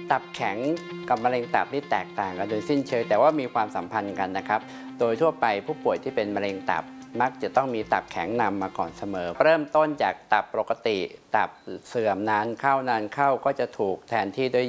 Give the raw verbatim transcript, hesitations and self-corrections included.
ตับแข็งกับมะเร็งตับนี่แตกต่างกันโดยสิ้นเชิงแต่ว่ามีความสัมพันธ์กันนะครับโดยทั่วไปผู้ป่วยที่เป็นมะเร็งตับมักจะต้องมีตับแข็งนำมาก่อนเสมอเริ่มต้นจากตับปกติตับเสื่อมนานเข้านานเข้าก็จะถูกแทนที่ด้วย